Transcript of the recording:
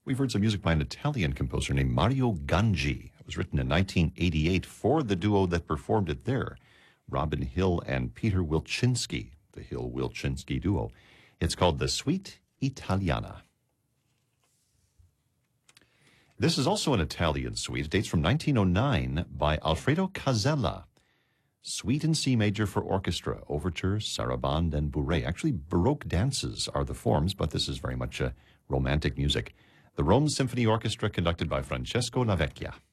We've heard some music by an Italian composer named Mario Ganji. It was written in 1988 for the duo that performed it there, Robin Hill and Peter Wilczynski, the Hill-Wilczynski duo. It's called The Suite Italiana. This is also an Italian suite. It dates from 1909 by Alfredo Casella. Suite in C major for orchestra, overture, sarabande, and bourrée. Actually, Baroque dances are the forms, but this is very much romantic music. The Rome Symphony Orchestra, conducted by Francesco Lavecchia.